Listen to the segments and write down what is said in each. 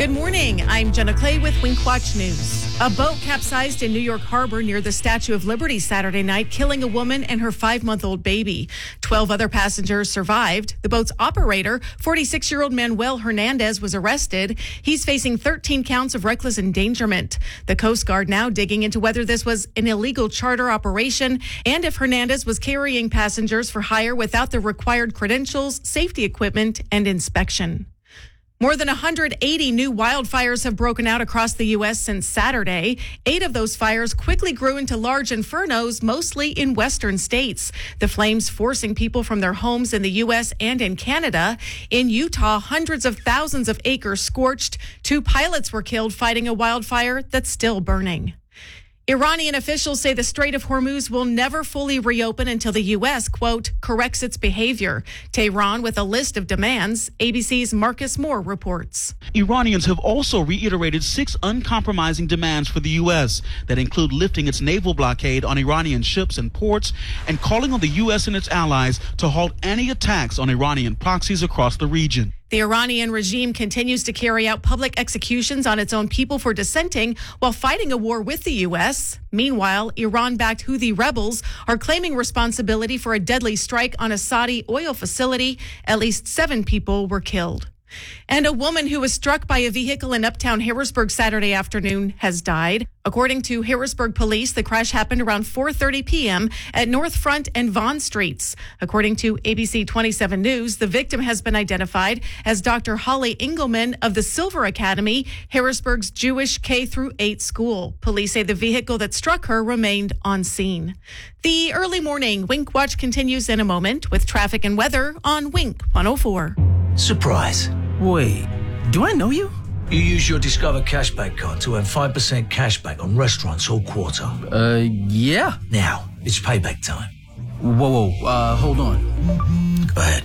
Good morning. I'm Jenna Clay with WinkWatch News. A boat capsized in New York Harbor near the Statue of Liberty Saturday night, killing a woman and her 5-month-old baby. 12 other passengers survived. The boat's operator, 46-year-old Manuel Hernandez, was arrested. He's facing 13 counts of reckless endangerment. The Coast Guard now digging into whether this was an illegal charter operation and if Hernandez was carrying passengers for hire without the required credentials, safety equipment, and inspection. More than 180 new wildfires have broken out across the U.S. since Saturday. 8 of those fires quickly grew into large infernos, mostly in western states. The flames forcing people from their homes in the U.S. and in Canada. In Utah, hundreds of thousands of acres scorched. 2 pilots were killed fighting a wildfire that's still burning. Iranian officials say the Strait of Hormuz will never fully reopen until the U.S., quote, corrects its behavior. Tehran with a list of demands. ABC's Marcus Moore reports. Iranians have also reiterated 6 uncompromising demands for the U.S. that include lifting its naval blockade on Iranian ships and ports and calling on the U.S. and its allies to halt any attacks on Iranian proxies across the region. The Iranian regime continues to carry out public executions on its own people for dissenting while fighting a war with the U.S. Meanwhile, Iran-backed Houthi rebels are claiming responsibility for a deadly strike on a Saudi oil facility. At least 7 people were killed. And a woman who was struck by a vehicle in uptown Harrisburg Saturday afternoon has died. According to Harrisburg police, the crash happened around 4:30 p.m. at North Front and Vaughn Streets. According to ABC 27 News, the victim has been identified as Dr. Holly Engelman of the Silver Academy, Harrisburg's Jewish K-8 school. Police say the vehicle that struck her remained on scene. The early morning Wink Watch continues in a moment with traffic and weather on Wink 104. Surprise. Wait, do I know you? You use your Discover Cashback card to earn 5% cashback on restaurants all quarter. Yeah. Now, it's payback time. Whoa, hold on. Go ahead.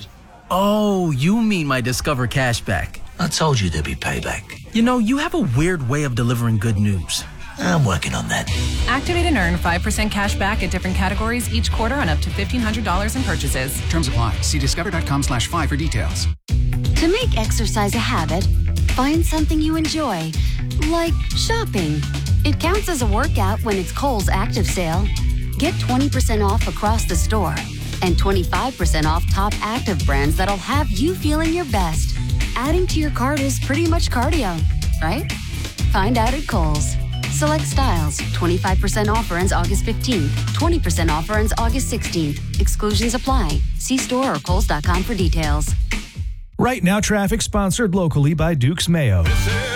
Oh, you mean my Discover Cashback. I told you there'd be payback. You know, you have a weird way of delivering good news. I'm working on that. Activate and earn 5% cash back at different categories each quarter on up to $1,500 in purchases. Terms apply. See discover.com/5 for details. To make exercise a habit, find something you enjoy, like shopping. It counts as a workout when it's Kohl's Active Sale. Get 20% off across the store and 25% off top active brands that'll have you feeling your best. Adding to your cart is pretty much cardio, right? Find out at Kohl's. Select styles. 25% offer ends August 15th. 20% offer ends August 16th. Exclusions apply. See store or Kohls.com for details. Right Now Traffic, sponsored locally by Duke's Mayo.